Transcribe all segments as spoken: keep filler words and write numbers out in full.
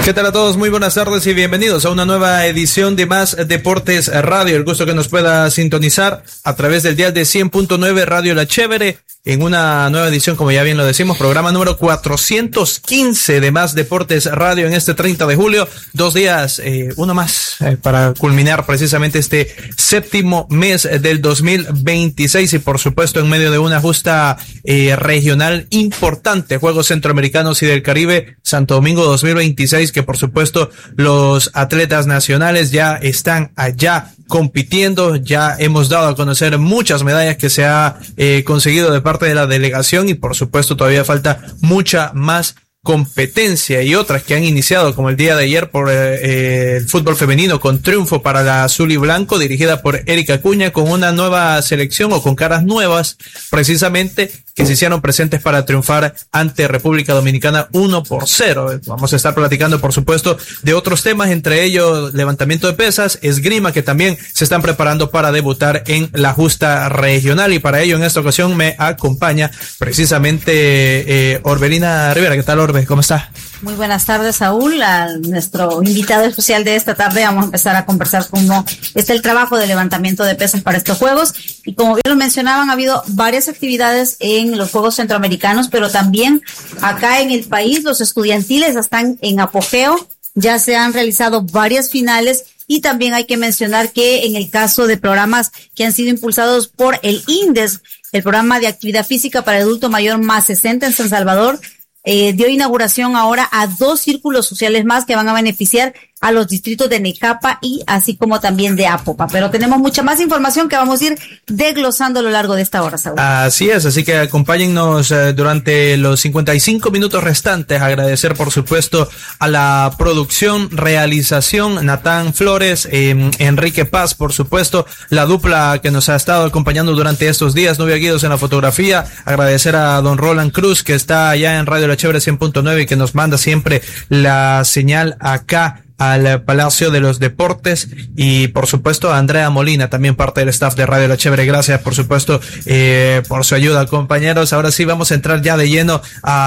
¿Qué tal a todos? Muy buenas tardes y bienvenidos a una nueva edición de Más Deportes Radio. El gusto que nos pueda sintonizar a través del dial de cien punto nueve Radio La Chévere en una nueva edición, como ya bien lo decimos, programa número cuatrocientos quince de Más Deportes Radio en este treinta de julio. Dos días, eh, uno más, eh, para culminar precisamente este séptimo mes del dos mil veintiséis y por supuesto en medio de una justa eh, regional importante, Juegos Centroamericanos y del Caribe, Santo Domingo dos mil veintiséis, que por supuesto los atletas nacionales ya están allá compitiendo. Ya hemos dado a conocer muchas medallas que se ha eh, conseguido de parte de la delegación y por supuesto todavía falta mucha más competencia y otras que han iniciado, como el día de ayer por eh, el fútbol femenino con triunfo para la azul y blanco dirigida por Erika Acuña, con una nueva selección o con caras nuevas precisamente que se hicieron presentes para triunfar ante República Dominicana uno por cero. Vamos a estar platicando por supuesto de otros temas, entre ellos levantamiento de pesas, esgrima, que también se están preparando para debutar en la justa regional, y para ello en esta ocasión me acompaña precisamente eh, Orbelina Rivera. ¿Qué tal, Orbe? ¿Cómo está? Muy buenas tardes, Saúl. A nuestro invitado especial de esta tarde vamos a empezar a conversar cómo está el trabajo de levantamiento de pesas para estos Juegos. Y como bien lo mencionaban, ha habido varias actividades en los Juegos Centroamericanos, pero también acá en el país los estudiantiles están en apogeo. Ya se han realizado varias finales y también hay que mencionar que en el caso de programas que han sido impulsados por el INDES, el programa de actividad física para adulto mayor más sesenta en San Salvador, Eh, dio inauguración ahora a dos círculos sociales más que van a beneficiar a los distritos de Necapa y así como también de Apopa. Pero tenemos mucha más información que vamos a ir desglosando a lo largo de esta hora, Saúl. Así es, así que acompáñennos eh, durante los cincuenta y cinco minutos restantes. Agradecer por supuesto a la producción, realización, Natán Flores, eh, Enrique Paz, por supuesto, la dupla que nos ha estado acompañando durante estos días, Nubia Guidos en la fotografía. Agradecer a don Roland Cruz, que está allá en Radio La Chévere cien punto nueve y que nos manda siempre la señal acá al Palacio de los Deportes, y por supuesto a Andrea Molina, también parte del staff de Radio La Chévere. Gracias por supuesto eh, por su ayuda, compañeros. Ahora sí vamos a entrar ya de lleno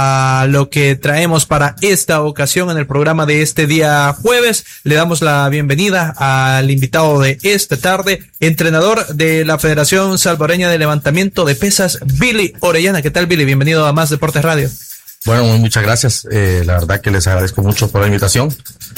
a lo que traemos para esta ocasión en el programa de este día jueves. Le damos la bienvenida al invitado de esta tarde, entrenador de la Federación Salvadoreña de Levantamiento de Pesas, Billy Orellana. ¿Qué tal, Billy? Bienvenido a Más Deportes Radio. Bueno, muchas gracias. Eh, la verdad que les agradezco mucho por la invitación.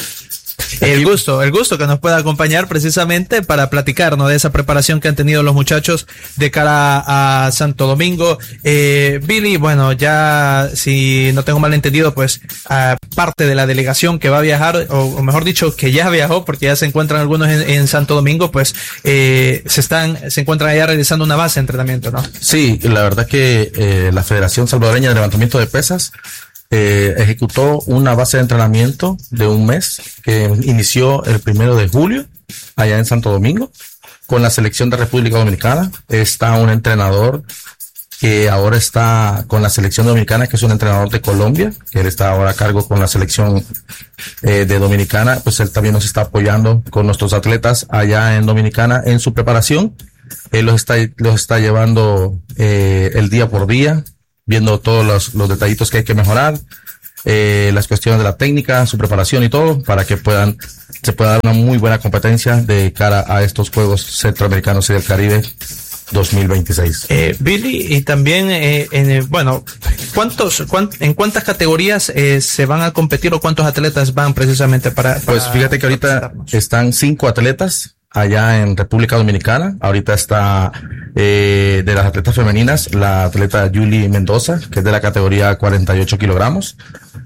El gusto, el gusto que nos pueda acompañar precisamente para platicarnos de esa preparación que han tenido los muchachos de cara a Santo Domingo. Eh, Billy, bueno, ya si no tengo mal entendido, pues uh, parte de la delegación que va a viajar, o, o mejor dicho, que ya viajó, porque ya se encuentran algunos en, en Santo Domingo, pues eh, se están, se encuentran allá realizando una base de entrenamiento, ¿no? Sí, la verdad que eh, la Federación Salvadoreña de Levantamiento de Pesas Eh, ejecutó una base de entrenamiento de un mes que inició el primero de julio allá en Santo Domingo con la selección de República Dominicana. Está un entrenador que ahora está con la selección dominicana, que es un entrenador de Colombia, que él está ahora a cargo con la selección eh, de Dominicana. Pues él también nos está apoyando con nuestros atletas allá en Dominicana en su preparación. Él los está, los está llevando eh, el día por día, viendo todos los, los detallitos que hay que mejorar, eh, las cuestiones de la técnica, su preparación y todo, para que puedan, se pueda dar una muy buena competencia de cara a estos Juegos Centroamericanos y del Caribe dos mil veintiséis. Eh, Billy, y también, eh, en, bueno, ¿cuántos, cuánt, en cuántas categorías eh, se van a competir o cuántos atletas van precisamente para, para Pues fíjate que ahorita están cinco atletas allá en República Dominicana. Ahorita está eh, de las atletas femeninas la atleta Julie Mendoza, que es de la categoría cuarenta y ocho kilogramos.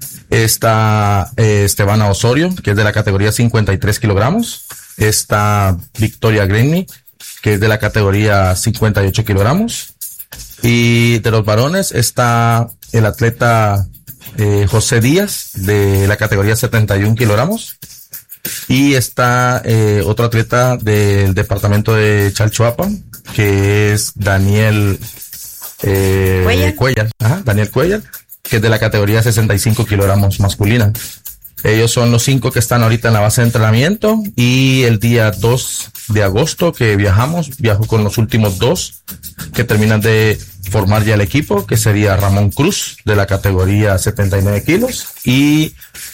Está eh, Estebana Osorio, que es de la categoría cincuenta y tres kilogramos. Está Victoria Grenny, que es de la categoría cincuenta y ocho kilogramos. Y de los varones está el atleta eh, José Díaz, de la categoría setenta y un kilogramos. Y está eh, otro atleta del departamento de Chalchuapan, que es Daniel eh, Cuellar, Cuellar ajá, Daniel Cuellar, que es de la categoría sesenta y cinco kilogramos masculina. Ellos son los cinco que están ahorita en la base de entrenamiento, y el día dos de agosto que viajamos, viajo con los últimos dos que terminan de formar ya el equipo, que sería Ramón Cruz de la categoría setenta y nueve kilos y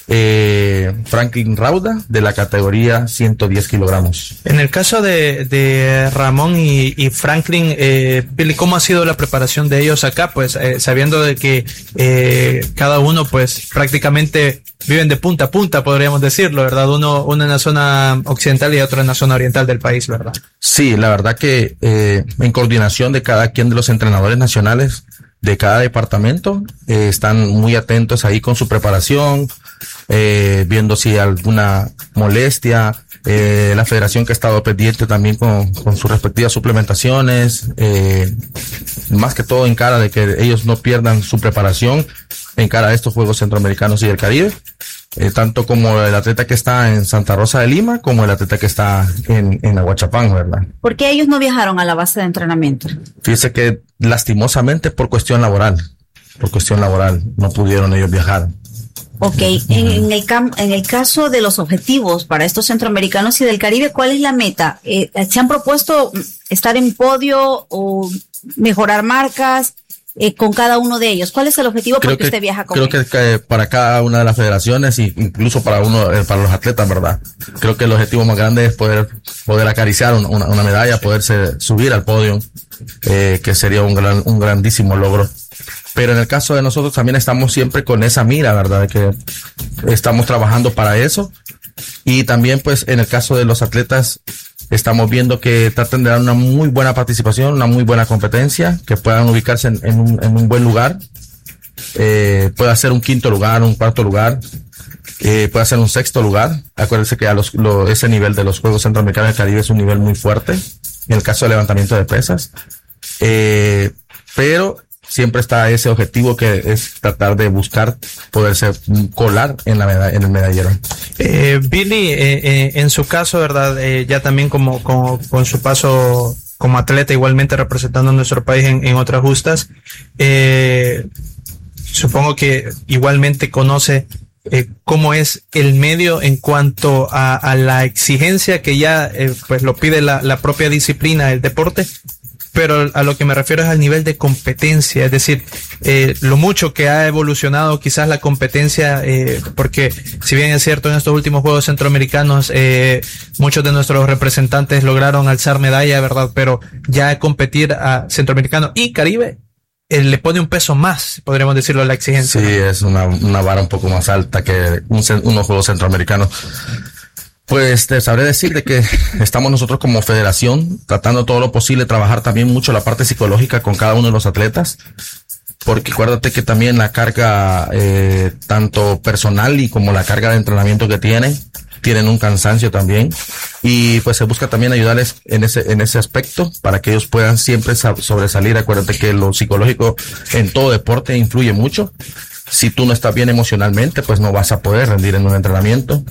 eh, Franklin Rauda, de la categoría ciento diez kilogramos. En el caso de, de Ramón y, y Franklin, eh, Billy, ¿cómo ha sido la preparación de ellos acá? Pues eh, sabiendo de que eh, cada uno pues prácticamente viven de punta a punta, podríamos decirlo, ¿verdad? Uno, uno en la zona occidental y otro en la zona oriental del país, ¿verdad? Sí, la verdad que eh, en coordinación de cada quien de los entrenadores nacionales de cada departamento, eh, están muy atentos ahí con su preparación, eh, viendo si hay alguna molestia, eh, la federación que ha estado pendiente también con, con sus respectivas suplementaciones, eh, más que todo en cara de que ellos no pierdan su preparación en cara a estos Juegos Centroamericanos y del Caribe, eh, tanto como el atleta que está en Santa Rosa de Lima como el atleta que está en, en Aguachapán, ¿verdad? ¿Por qué ellos no viajaron a la base de entrenamiento? Fíjese que lastimosamente por cuestión laboral, por cuestión laboral, no pudieron ellos viajar. Ok, en, en, el cam en el caso de los objetivos para estos centroamericanos y del Caribe, ¿cuál es la meta? Eh, ¿Se han propuesto estar en podio o mejorar marcas eh, con cada uno de ellos? ¿Cuál es el objetivo creo porque que, usted viaja con Creo ellos? que, que para cada una de las federaciones y incluso para uno, eh, para los atletas, ¿verdad? Creo que el objetivo más grande es poder poder acariciar una, una medalla, poderse subir al podio, eh, que sería un gran un grandísimo logro. Pero en el caso de nosotros también estamos siempre con esa mira, ¿verdad? De que estamos trabajando para eso. Y también, pues, en el caso de los atletas, estamos viendo que traten de dar una muy buena participación, una muy buena competencia, que puedan ubicarse en, en, un, en un buen lugar. Eh, puede ser un quinto lugar, un cuarto lugar, eh, puede ser un sexto lugar. Acuérdense que a los, lo, ese nivel de los Juegos Centroamericanos del Caribe es un nivel muy fuerte, en el caso de levantamiento de pesas. Eh, pero siempre está ese objetivo que es tratar de buscar poderse colar en la meda en el medallero. Eh, Billy, eh, eh, en su caso, ¿verdad? Eh, ya también como, como con su paso como atleta, igualmente representando a nuestro país en, en otras justas, eh, supongo que igualmente conoce eh, cómo es el medio en cuanto a, a la exigencia que ya eh, pues lo pide la, la propia disciplina del deporte. Pero a lo que me refiero es al nivel de competencia, es decir, eh, lo mucho que ha evolucionado quizás la competencia, eh, porque si bien es cierto en estos últimos Juegos Centroamericanos eh, muchos de nuestros representantes lograron alzar medalla, ¿verdad? Pero ya competir a Centroamericano y Caribe eh, le pone un peso más, podríamos decirlo, a la exigencia. Sí, ¿no? Es una, una vara un poco más alta que un, unos Juegos Centroamericanos. Pues te sabré decir de que estamos nosotros como federación tratando todo lo posible, trabajar también mucho la parte psicológica con cada uno de los atletas, porque acuérdate que también la carga eh, tanto personal y como la carga de entrenamiento que tienen, tienen un cansancio también, y pues se busca también ayudarles en ese en ese aspecto para que ellos puedan siempre sobresalir. Acuérdate que lo psicológico en todo deporte influye mucho. Si tú no estás bien emocionalmente, pues no vas a poder rendir en un entrenamiento.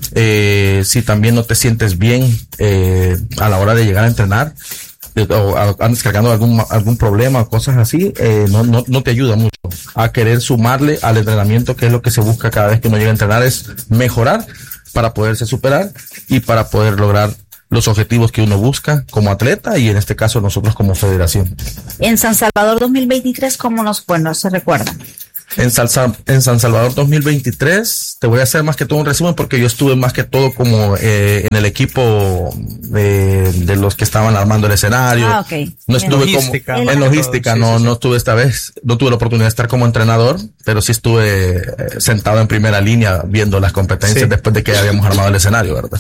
Eh, si también no te sientes bien eh, a la hora de llegar a entrenar, eh, o a, andas cargando algún algún problema o cosas así, eh, no, no, no te ayuda mucho a querer sumarle al entrenamiento, que es lo que se busca cada vez que uno llega a entrenar, es mejorar para poderse superar y para poder lograr los objetivos que uno busca como atleta y en este caso nosotros como federación. En San Salvador dos mil veintitrés, ¿cómo nos fue? ¿No se recuerda? En, Salsa, en San Salvador dos mil veintitrés, te voy a hacer más que todo un resumen porque yo estuve más que todo como eh, en el equipo de, de los que estaban armando el escenario. Ah, okay. No estuve en logística, como en logística, no, sí, sí, no estuve esta vez, no tuve la oportunidad de estar como entrenador, pero sí estuve eh, sentado en primera línea viendo las competencias, sí, después de que habíamos armado el escenario, ¿verdad?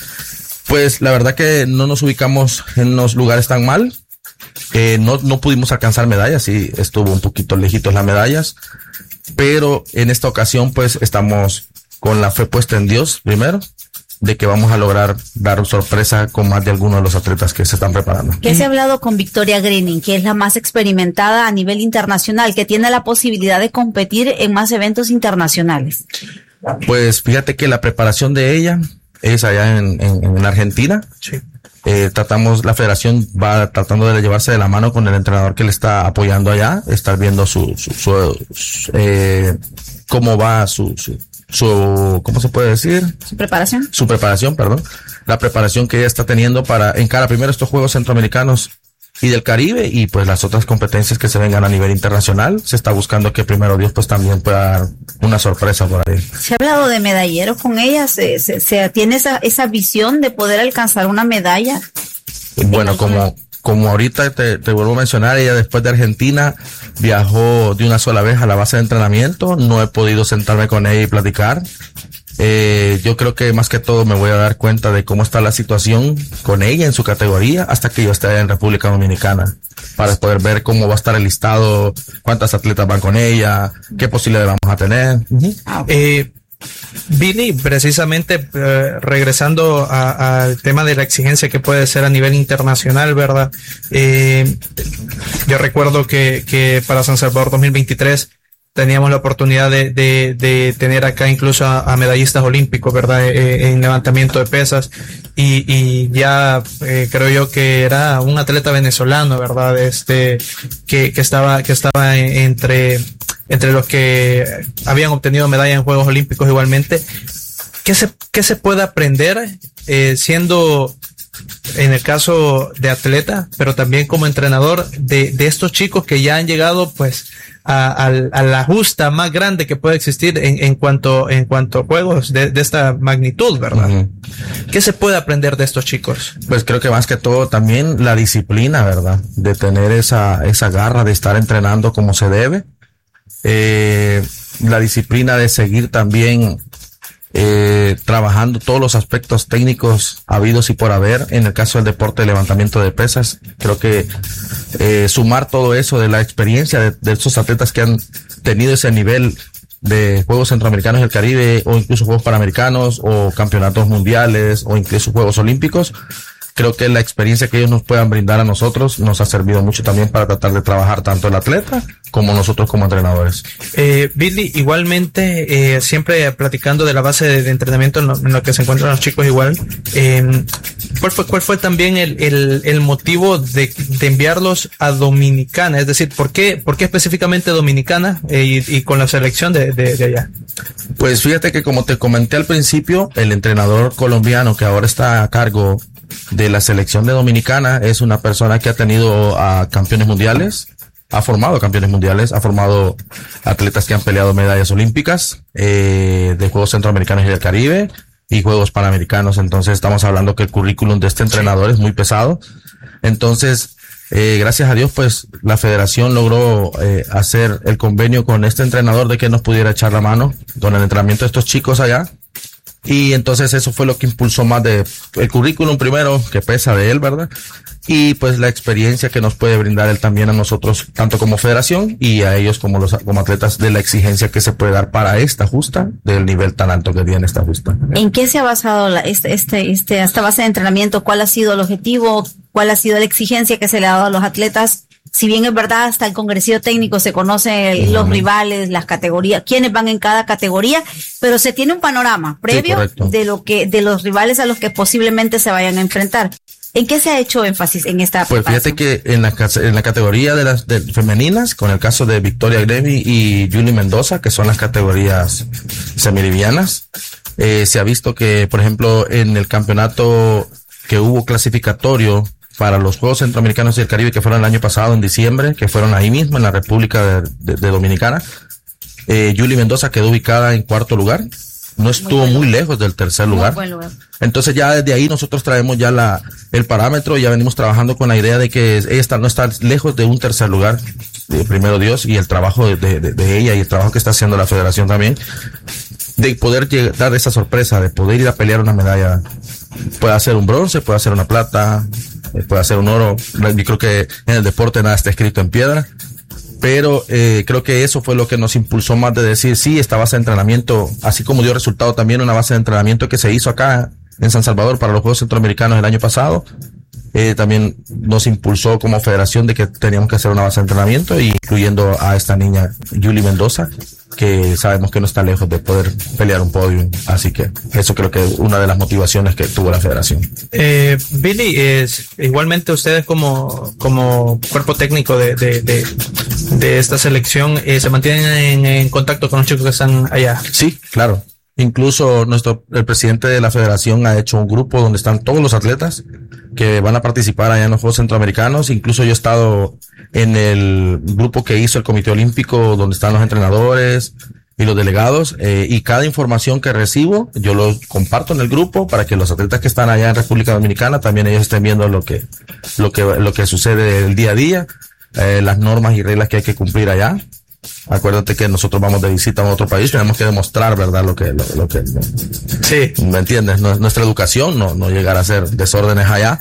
Pues la verdad que no nos ubicamos en unos lugares tan mal. Eh, no, no pudimos alcanzar medallas, sí estuvo un poquito lejitos las medallas, pero en esta ocasión pues estamos con la fe puesta en Dios primero, de que vamos a lograr dar sorpresa con más de algunos de los atletas que se están preparando. ¿Qué se ha hablado con Victoria Greening, que es la más experimentada a nivel internacional, que tiene la posibilidad de competir en más eventos internacionales? Pues fíjate que la preparación de ella es allá en, en, en Argentina. Sí. Eh, tratamos, la federación va tratando de llevarse de la mano con el entrenador que le está apoyando allá, estar viendo su, su, su, su eh, cómo va su, su, su, ¿cómo se puede decir? Su preparación. Su preparación, perdón. La preparación que ella está teniendo para encarar primero estos Juegos Centroamericanos y del Caribe, y pues las otras competencias que se vengan a nivel internacional. Se está buscando que primero Dios pues también pueda dar una sorpresa por ahí. Se ha hablado de medalleros con ellas, se, se, se tiene esa, esa visión de poder alcanzar una medalla. Bueno, como, como ahorita te, te vuelvo a mencionar, ella después de Argentina viajó de una sola vez a la base de entrenamiento. No he podido sentarme con ella y platicar. Eh, yo creo que más que todo me voy a dar cuenta de cómo está la situación con ella en su categoría hasta que yo esté en República Dominicana, para poder ver cómo va a estar el listado, cuántas atletas van con ella, qué posibilidades vamos a tener. Uh-huh. Eh, Billy, precisamente eh, regresando al tema de la exigencia que puede ser a nivel internacional, ¿verdad? Eh, yo recuerdo que, que para San Salvador dos mil veintitrés teníamos la oportunidad de, de, de tener acá incluso a, a medallistas olímpicos, ¿verdad? Eh, en levantamiento de pesas, y, y ya eh, creo yo que era un atleta venezolano, ¿verdad? Este, que, que estaba, que estaba entre, entre los que habían obtenido medalla en Juegos Olímpicos igualmente. ¿Qué se, qué se puede aprender eh, siendo, en el caso de atleta, pero también como entrenador, de, de estos chicos que ya han llegado pues a, a, a la justa más grande que puede existir en, en cuanto en cuanto a juegos de, de esta magnitud, ¿verdad? Uh-huh. ¿Qué se puede aprender de estos chicos? Pues creo que más que todo también la disciplina, ¿verdad? De tener esa, esa garra de estar entrenando como se debe. Eh, la disciplina de seguir también Eh, trabajando todos los aspectos técnicos habidos y por haber. En el caso del deporte de levantamiento de pesas, creo que eh, sumar todo eso de la experiencia de, de estos atletas que han tenido ese nivel de Juegos Centroamericanos del Caribe, o incluso Juegos Panamericanos, o Campeonatos Mundiales, o incluso Juegos Olímpicos. Creo que la experiencia que ellos nos puedan brindar a nosotros nos ha servido mucho también para tratar de trabajar tanto el atleta como nosotros como entrenadores. Eh, Billy, igualmente, eh, siempre platicando de la base de, de entrenamiento en lo, en lo que se encuentran los chicos igual, eh, ¿cuál fue, cuál fue también el, el, el motivo de, de enviarlos a Dominicana? Es decir, ¿por qué, por qué específicamente Dominicana eh, y, y con la selección de, de, de allá? Pues fíjate que, como te comenté al principio, el entrenador colombiano que ahora está a cargo de la selección de Dominicana es una persona que ha tenido a campeones mundiales, ha formado campeones mundiales, ha formado atletas que han peleado medallas olímpicas, eh, de Juegos Centroamericanos y del Caribe y Juegos Panamericanos. Entonces estamos hablando que el currículum de este entrenador es muy pesado. Entonces, eh, gracias a Dios, pues la federación logró eh, hacer el convenio con este entrenador de que nos pudiera echar la mano con el entrenamiento de estos chicos allá. Y entonces eso fue lo que impulsó más de el currículum primero, que pesa de él, ¿verdad? Y pues la experiencia que nos puede brindar él también a nosotros, tanto como federación y a ellos como los como atletas, de la exigencia que se puede dar para esta justa, del nivel tan alto que tiene esta justa. ¿En qué se ha basado la, este, este, este, esta base de entrenamiento? ¿Cuál ha sido el objetivo? ¿Cuál ha sido la exigencia que se le ha dado a los atletas? Si bien es verdad, hasta el congresillo técnico se conocen uh-huh. los rivales, las categorías, quiénes van en cada categoría, pero se tiene un panorama previo sí, de lo que, de los rivales a los que posiblemente se vayan a enfrentar. ¿En qué se ha hecho énfasis en esta Pues fíjate que en la, en la categoría de las de femeninas, con el caso de Victoria Grevi y Julie Mendoza, que son las categorías semilivianas, eh, se ha visto que, por ejemplo, en el campeonato que hubo clasificatorio para los Juegos Centroamericanos y del Caribe, que fueron el año pasado en diciembre, que fueron ahí mismo en la República de, de, de Dominicana, eh, Julie Mendoza quedó ubicada en cuarto lugar, no estuvo muy, muy lejos del tercer lugar. lugar. Entonces ya desde ahí nosotros traemos ya la el parámetro, ya venimos trabajando con la idea de que ella está, no está lejos de un tercer lugar, de primero Dios, y el trabajo de, de, de ella y el trabajo que está haciendo la federación también, de poder llegar, dar esa sorpresa, de poder ir a pelear una medalla. Puede ser un bronce, puede ser una plata, puede ser un oro. Yo creo que en el deporte nada está escrito en piedra, pero eh, creo que eso fue lo que nos impulsó más de decir, sí, esta base de entrenamiento, así como dio resultado también una base de entrenamiento que se hizo acá en San Salvador para los Juegos Centroamericanos el año pasado, eh, también nos impulsó como federación de que teníamos que hacer una base de entrenamiento, incluyendo a esta niña Julie Mendoza, que sabemos que no está lejos de poder pelear un podio. Así que eso creo que es una de las motivaciones que tuvo la federación. Eh, Billy, es, igualmente ustedes como, como cuerpo técnico de, de, de, de esta selección, eh, ¿se mantienen en, en contacto con los chicos que están allá? Sí, claro. Incluso nuestro, el presidente de la federación ha hecho un grupo donde están todos los atletas que van a participar allá en los Juegos Centroamericanos. Incluso yo he estado en el grupo que hizo el Comité Olímpico, donde están los entrenadores y los delegados, eh, y cada información que recibo, yo lo comparto en el grupo para que los atletas que están allá en República Dominicana también ellos estén viendo lo que, lo que, lo que sucede el día a día, eh, las normas y reglas que hay que cumplir allá. Acuérdate que nosotros vamos de visita a otro país, tenemos que demostrar, ¿verdad? Lo que, lo, lo que, sí. ¿Me entiendes? Nuestra educación, no, no llegar a hacer desórdenes allá,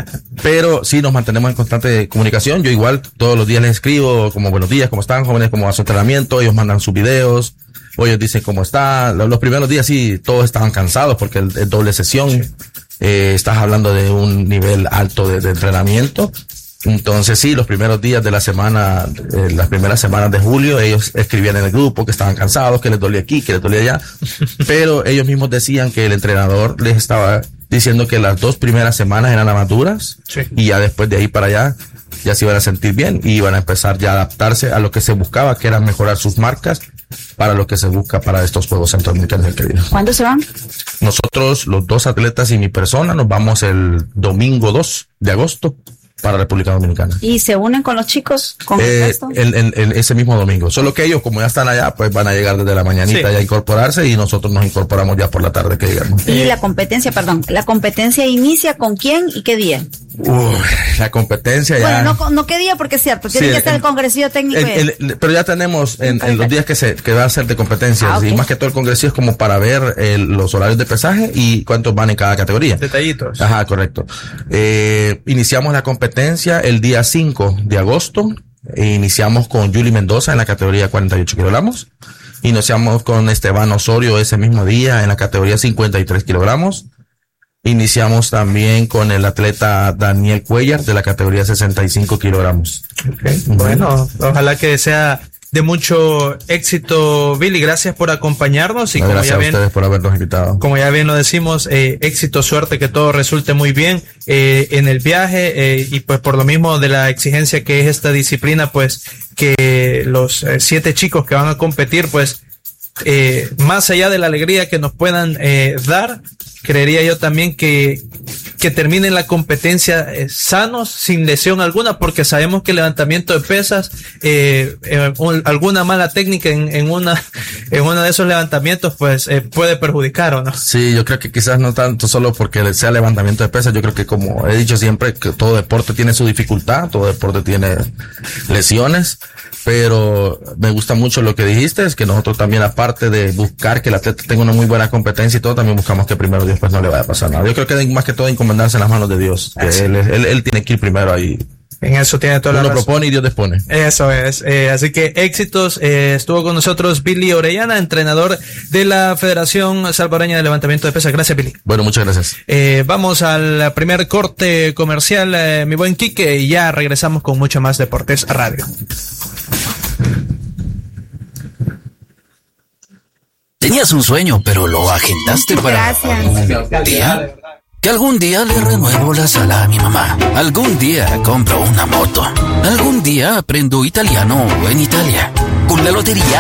pero sí nos mantenemos en constante comunicación. Yo igual todos los días les escribo como buenos días, cómo están jóvenes, cómo va su entrenamiento, ellos mandan sus videos, o ellos dicen cómo está. Los primeros días sí, todos estaban cansados porque es el doble sesión, sí. eh, estás hablando de un nivel alto de, de entrenamiento. Entonces sí, los primeros días de la semana, eh, las primeras semanas de julio, ellos escribían en el grupo que estaban cansados, que les dolía aquí, que les dolía allá, pero ellos mismos decían que el entrenador les estaba diciendo que las dos primeras semanas eran las más duras, sí. y ya después de ahí para allá ya se iban a sentir bien y iban a empezar ya a adaptarse a lo que se buscaba, que era mejorar sus marcas para lo que se busca para estos Juegos Centroamericanos. ¿Cuándo se van? Nosotros, los dos atletas y mi persona, nos vamos el domingo dos de agosto. Para República Dominicana. ¿Y se unen con los chicos con eh, el, el, el, ese mismo domingo? Solo que ellos, como ya están allá, pues van a llegar desde la mañanita sí. ya a incorporarse y nosotros nos incorporamos ya por la tarde que llegamos. Y la competencia, perdón, ¿la competencia inicia con quién y qué día? Uy, la competencia ya... Bueno, no, no qué día porque es cierto, tiene sí, que estar el, el congresillo técnico. El, el, el, pero ya tenemos en, en los días que se que va a ser de competencias ah, okay. y más que todo el congresillo es como para ver el, los horarios de pesaje y cuántos van en cada categoría. Detallitos. Ajá, correcto. Eh, iniciamos la competencia el día cinco de agosto. E iniciamos con Julie Mendoza en la categoría cuarenta y ocho kilogramos. Iniciamos con Esteban Osorio ese mismo día en la categoría cincuenta y tres kilogramos. Iniciamos también con el atleta Daniel Cuellar de la categoría sesenta y cinco kilogramos. Okay. Uh-huh. Bueno, ojalá que sea de mucho éxito, Billy. Gracias por acompañarnos y no, como gracias ya a bien, ustedes por habernos invitado. Como ya bien lo decimos, eh, éxito, suerte, que todo resulte muy bien eh, en el viaje eh, y pues por lo mismo de la exigencia que es esta disciplina, pues que los eh, siete chicos que van a competir, pues eh, más allá de la alegría que nos puedan eh, dar, creería yo también que que terminen la competencia eh, sanos, sin lesión alguna, porque sabemos que el levantamiento de pesas, eh, eh, un, alguna mala técnica en, en una en uno de esos levantamientos, pues eh, puede perjudicar, ¿o no? Sí, yo creo que quizás no tanto solo porque sea levantamiento de pesas, yo creo que como he dicho siempre, que todo deporte tiene su dificultad, todo deporte tiene lesiones, pero me gusta mucho lo que dijiste, es que nosotros también, aparte de buscar que el atleta tenga una muy buena competencia y todo, también buscamos que primero Dios pues no le vaya a pasar nada. Yo creo que más que todo encomendarse en las manos de Dios, que él, él, él tiene que ir primero ahí. En eso tiene toda la razón. Uno propone y Dios dispone. Eso es. Eh, así que éxitos. Eh, estuvo con nosotros Billy Orellana, entrenador de la Federación Salvadoreña de Levantamiento de Pesas. Gracias, Billy. Bueno, muchas gracias. Eh, vamos al primer corte comercial, eh, mi buen Quique, y ya regresamos con mucho más Deportes Radio. Tenías un sueño, pero lo agendaste para... Gracias. ¿Día? Que algún día le renuevo la sala a mi mamá. Algún día compro una moto. Algún día aprendo italiano en Italia. Con la lotería